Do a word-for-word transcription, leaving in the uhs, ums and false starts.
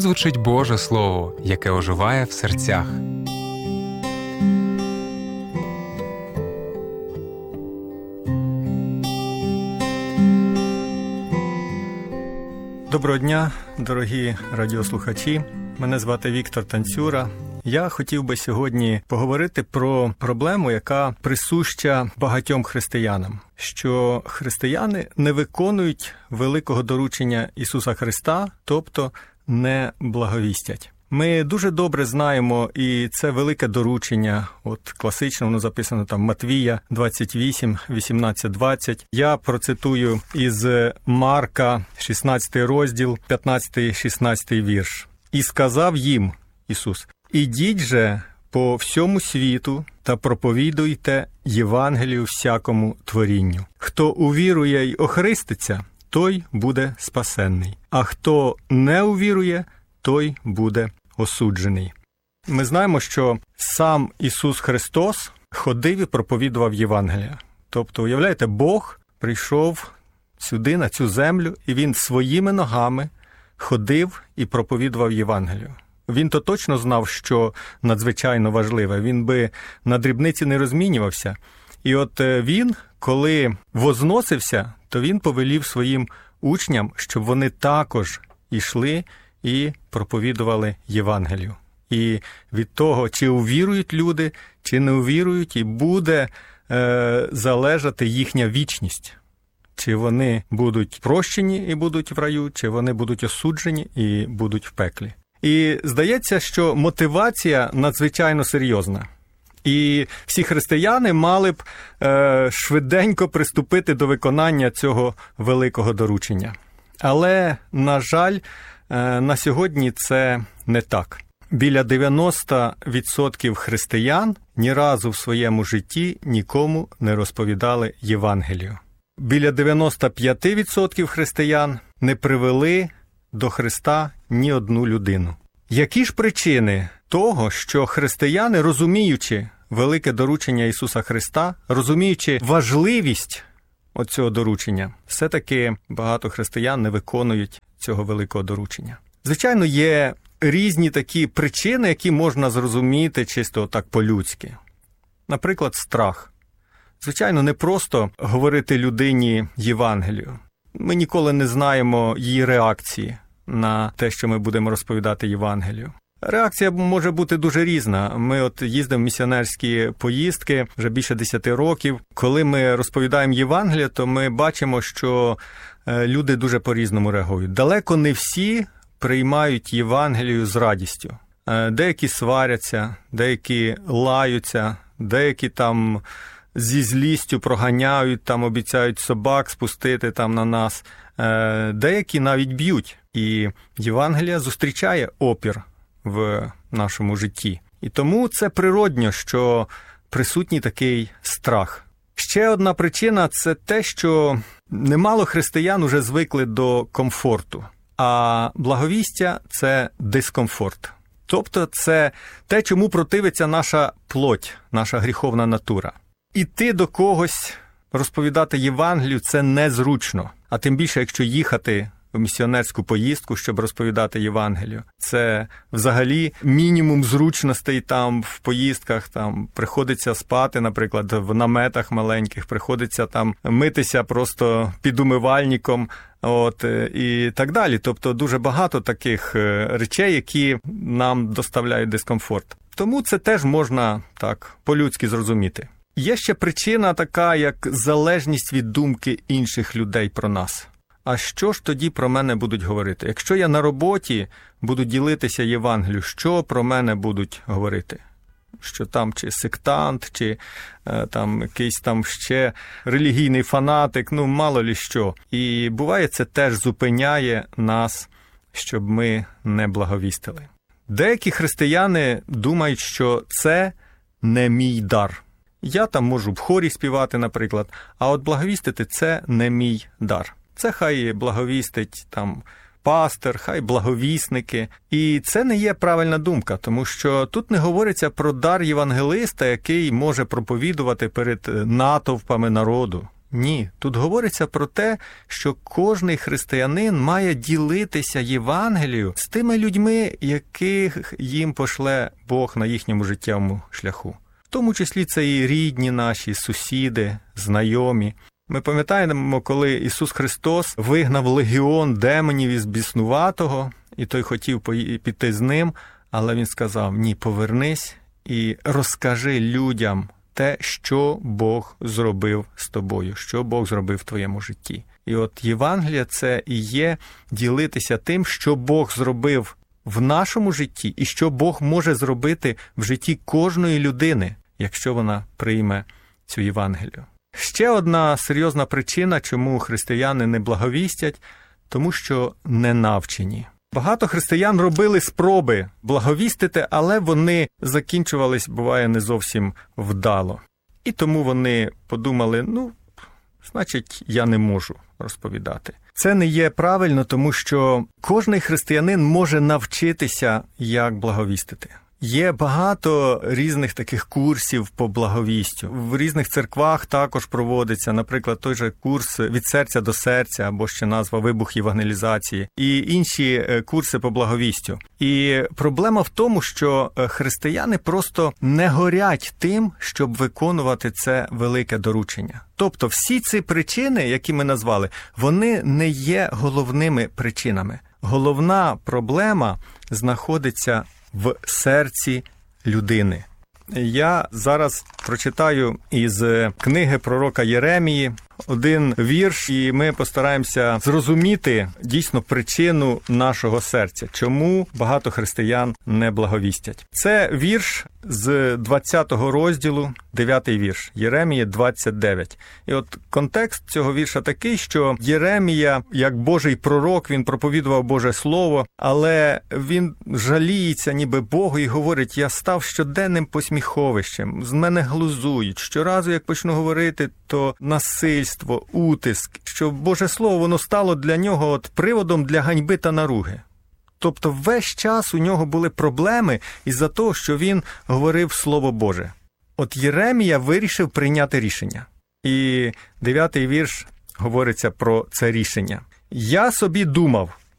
звучить Боже Слово, яке оживає в серцях. Доброго дня, дорогі радіослухачі. Мене звати Віктор Танцюра. Я хотів би сьогодні поговорити про проблему, яка присуща багатьом християнам. Що християни не виконують великого доручення Ісуса Христа, тобто не благовістять. Ми дуже добре знаємо, і це велике доручення, от класично воно записано там Матвія двадцять вісім, вісімнадцять, двадцять. Я процитую із Марка, шістнадцятий розділ, п'ятнадцятий шістнадцятий вірш. «І сказав їм, Ісус, ідіть же по всьому світу та проповідуйте Євангелію всякому творінню. Хто увірує й охреститься, той буде спасенний, а хто не увірує, той буде осуджений». Ми знаємо, що сам Ісус Христос ходив і проповідував Євангелія. Тобто, уявляєте, Бог прийшов сюди, на цю землю, і Він своїми ногами ходив і проповідував Євангелію. Він то точно знав, що надзвичайно важливе. Він би на дрібниці не розмінювався. І от він, коли возносився, то він повелів своїм учням, щоб вони також йшли і проповідували Євангелію. І від того, чи увірують люди, чи не увірують, і буде е, залежати їхня вічність. Чи вони будуть прощені і будуть в раю, чи вони будуть осуджені і будуть в пеклі. І здається, що мотивація надзвичайно серйозна. І всі християни мали б е, швиденько приступити до виконання цього великого доручення. Але, на жаль, е, на сьогодні це не так. Біля дев'яносто відсотків християн ні разу в своєму житті нікому не розповідали Євангелію. Біля дев'яносто п'ять відсотків християн не привели до Христа ні одну людину. Які ж причини того, що християни, розуміючи велике доручення Ісуса Христа, розуміючи важливість оцього доручення, все-таки багато християн не виконують цього великого доручення? Звичайно, є різні такі причини, які можна зрозуміти чисто так по-людськи. Наприклад, страх. Звичайно, не просто говорити людині Євангелію. Ми ніколи не знаємо її реакції на те, що ми будемо розповідати Євангелію. Реакція може бути дуже різна. Ми от їздимо в місіонерські поїздки вже більше десяти років. Коли ми розповідаємо Євангелію, то ми бачимо, що люди дуже по-різному реагують. Далеко не всі приймають Євангелію з радістю. Деякі сваряться, деякі лаються, деякі там зі злістю проганяють, там обіцяють собак спустити там на нас. Деякі навіть б'ють. І Євангелія зустрічає опір в нашому житті. І тому це природньо, що присутній такий страх. Ще одна причина – це те, що немало християн уже звикли до комфорту, а благовістя – це дискомфорт. Тобто це те, чому противиться наша плоть, наша гріховна натура. Іти до когось, розповідати Євангелію – це незручно. А тим більше, якщо їхати в місіонерську поїздку, щоб розповідати Євангелію. Це взагалі мінімум зручностей там в поїздках, там приходиться спати, наприклад, в наметах маленьких, приходиться там митися просто під умивальником, от, і так далі. Тобто дуже багато таких речей, які нам доставляють дискомфорт. Тому це теж можна так по-людськи зрозуміти. Є ще причина така, як залежність від думки інших людей про нас. А що ж тоді про мене будуть говорити? Якщо я на роботі буду ділитися Євангелією, що про мене будуть говорити? Що там чи сектант, чи е, там якийсь там ще релігійний фанатик, ну мало лі що. І буває, це теж зупиняє нас, щоб ми не благовістили. Деякі християни думають, що це не мій дар. Я там можу в хорі співати, наприклад, а от благовістити – це не мій дар. Це хай благовістить там пастир, хай благовісники. І це не є правильна думка, тому що тут не говориться про дар євангелиста, який може проповідувати перед натовпами народу. Ні, тут говориться про те, що кожний християнин має ділитися Євангелією з тими людьми, яких їм пошле Бог на їхньому життєвому шляху. В тому числі це і рідні наші, сусіди, знайомі. Ми пам'ятаємо, коли Ісус Христос вигнав легіон демонів із біснуватого, і той хотів піти з ним, але він сказав: ні, повернись і розкажи людям те, що Бог зробив з тобою, що Бог зробив в твоєму житті. І от Євангелія – це і є ділитися тим, що Бог зробив в нашому житті і що Бог може зробити в житті кожної людини, якщо вона прийме цю Євангелію. Ще одна серйозна причина, чому християни не благовістять, тому що не навчені. Багато християн робили спроби благовістити, але вони закінчувались, буває, не зовсім вдало. І тому вони подумали: ну, значить, я не можу розповідати. Це не є правильно, тому що кожний християнин може навчитися, як благовістити. Є багато різних таких курсів по благовістю. В різних церквах також проводиться, наприклад, той же курс «Від серця до серця», або ще назва «Вибух євангелізації», і інші курси по благовістю. І проблема в тому, що християни просто не горять тим, щоб виконувати це велике доручення. Тобто всі ці причини, які ми назвали, вони не є головними причинами. Головна проблема знаходиться в серці людини. Я зараз прочитаю із книги пророка Єремії один вірш, і ми постараємося зрозуміти дійсно причину нашого серця, чому багато християн не благовістять. Це вірш з двадцятого розділу, дев'ятий вірш, Єремії двадцять дев'ять. І от контекст цього вірша такий, що Єремія, як Божий пророк, він проповідував Боже Слово, але він жаліється ніби Богу і говорить: я став щоденним посміховищем, з мене глузують, щоразу, як почну говорити, то насильство, утиск, що Боже Слово, воно стало для нього от приводом для ганьби та наруги. Тобто весь час у нього були проблеми із-за того, що він говорив Слово Боже. От Єремія вирішив прийняти рішення. І дев'ятий вірш говориться про це рішення. «Я собі думав,